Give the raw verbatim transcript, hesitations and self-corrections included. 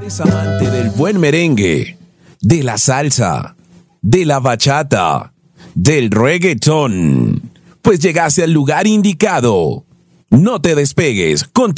¿Eres amante del buen merengue, de la salsa, de la bachata, del reggaetón? Pues llegaste al lugar indicado. No te despegues. Continúa.